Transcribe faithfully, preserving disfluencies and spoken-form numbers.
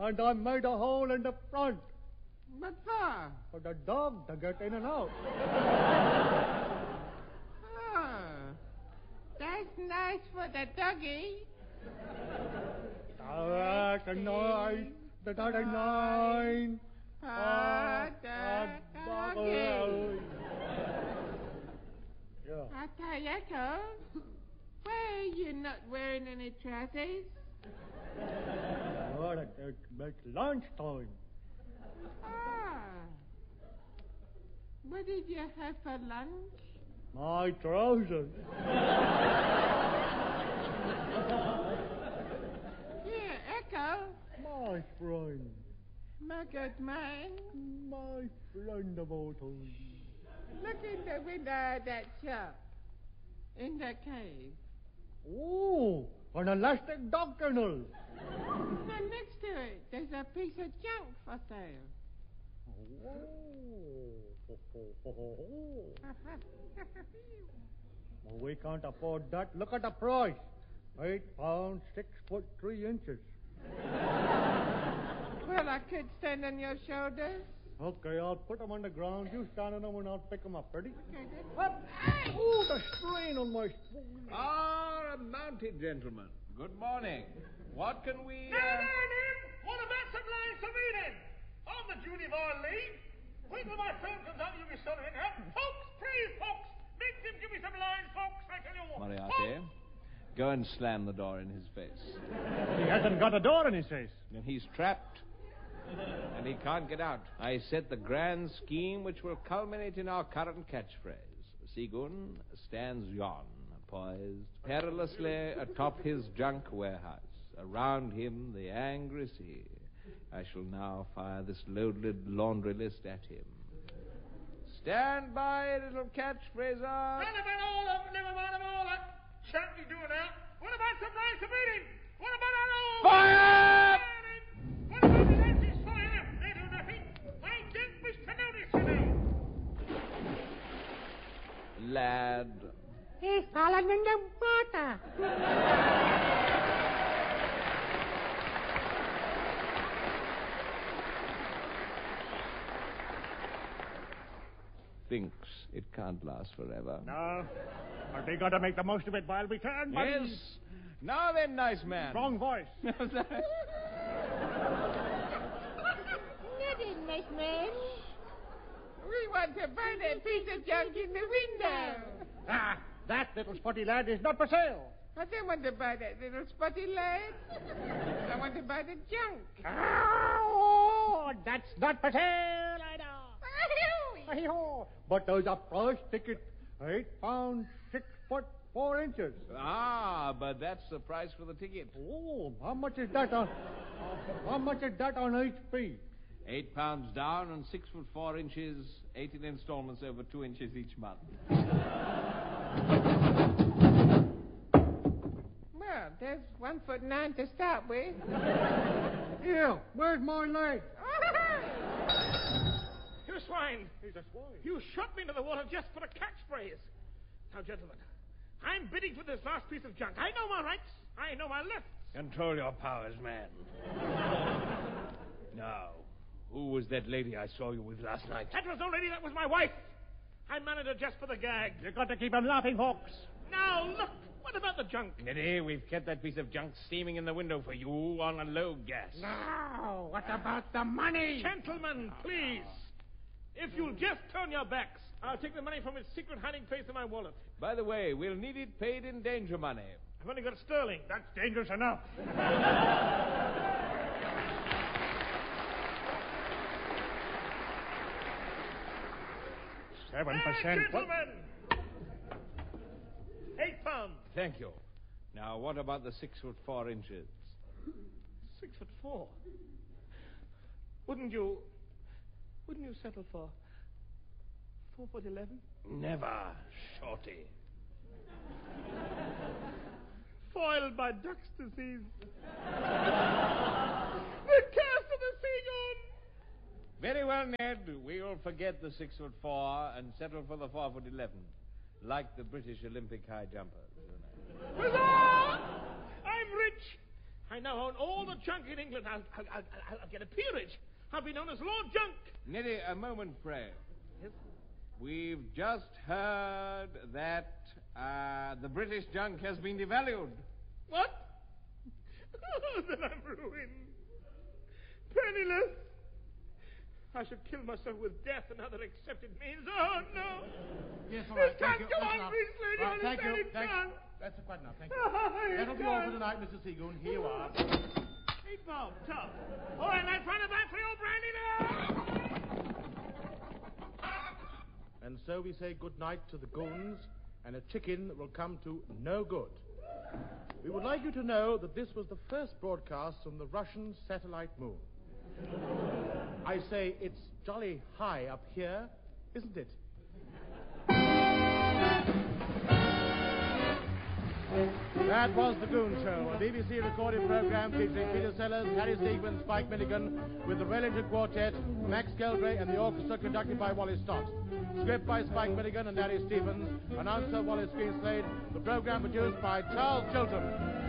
And I made a hole in the front. What for? For the dog to get in and out. Oh, that's nice for the doggy. That's a nine. That's a nine. For the doggy. Yeah. I tell you, Echo, why are you not wearing any trousers? Well, it, it, it's lunchtime. Ah. What did you have for lunch? My trousers. Here, Echo. My friend. My good man. My friend of all time. Look in the window of that shop. In the cave. Oh, an elastic dog kennel. Now next to it, there's a piece of junk for sale. Oh. Well, we can't afford that. Look at the price. Eight pounds, six foot, three inches. Well, I could stand on your shoulders. Okay, I'll put them on the ground. You stand on them and I'll pick them up. Ready? Okay, then. Up. Oh, the strain on my... Ah, a mounted gentleman. Good morning. What can we... Now, Uh... now, Nim, what about some lines of reading? I'm the Judy Boyle lead. Wait till my film comes out, you'll be stuttering out. Folks, please, folks, make him give me some lines, folks, I tell you what. Moriarty, go and slam the door in his face. He hasn't got a door in his face. And he's trapped. And he can't get out. I set the grand scheme which will culminate in our current catchphrase. Seagoon stands yon, poised perilously atop his junk warehouse. Around him the angry sea. I shall now fire this loaded laundry list at him. Stand by, little catchphraser. None about all of them, never mind them all. That chant you doing now. What about some lines of reading? What about our old... Fire! What about the lenses flying up? They do nothing. I didn't wish to notice, you know. Lad. He's fallen in the water. Thinks it can't last forever. No. But we got to make the most of it while we can, buddy. Yes. Now then, nice man. Wrong voice. Nothing, Miss Man. We want to buy that piece of junk in the window. Ah, that little spotty lad is not for sale. I don't want to buy that little spotty lad. I want to buy the junk. Oh, that's not for sale, I know. But there's a price ticket. Eight pounds, six foot, four inches. Ah, but that's the price for the ticket. Oh, how much is that on... how much is that on H P? Eight pounds down and six foot four inches, eighteen installments over two inches each month. Well, there's one foot nine to start with. Yeah, where's my leg? You swine. He's a swine. You shot me into the water just for a catchphrase. Now, gentlemen, I'm bidding for this last piece of junk. I know my rights. I know my lefts. Control your powers, man. Now, who was that lady I saw you with last night? That was no lady, that was my wife. I married her just for the gag. You got to keep him laughing, Hawks. Now, look, what about the junk? Neddy, we've kept that piece of junk steaming in the window for you on a low gas. Now, what about the money? Gentlemen, please. If you'll just turn your backs, I'll take the money from its secret hiding place in my wallet. By the way, we'll need it paid in danger money. I've only got sterling. That's dangerous enough. Seven Hey, percent. gentlemen! Eight pounds. Thank you. Now, what about the six foot four inches? Six foot four. Wouldn't you... Wouldn't you settle for... Four foot eleven? Never, shorty. Foiled by duck's disease. The curse of the Seagoon! Very well, Ned. We'll forget the six foot four and settle for the four foot eleven, like the British Olympic high jumpers. Huzzah! I'm rich. I now own all the junk in England. I'll, I'll, I'll, I'll get a peerage. I'll be known as Lord Junk. Neddy, a moment, pray. Yes? We've just heard that uh, the British junk has been devalued. What? Oh, then I'm ruined. Penniless. I should kill myself with death and other accepted means. Oh, no. Yes, all right. It Thank can't you. go That's on, enough. Miss Lady. Right, thank you. It Thank can't. That's quite enough. Thank you. Oh, That'll be all for tonight, Mister Seagoon. Here you are. Eight bob, tough. All right, let's run it back for your brandy now. And so we say good night to the goons and a chicken that will come to no good. We would like you to know that this was the first broadcast from the Russian satellite moon. I say it's jolly high up here, isn't it? That was The Goon Show, a B B C recorded program featuring Peter Sellers, Harry Siegman, Spike Milligan, with the Wellington Quartet, Max Geldray, and the orchestra conducted by Wally Stott. Script by Spike Milligan and Larry Stevens. Announcer Wallace Greenslade. The program produced by Charles Chilton.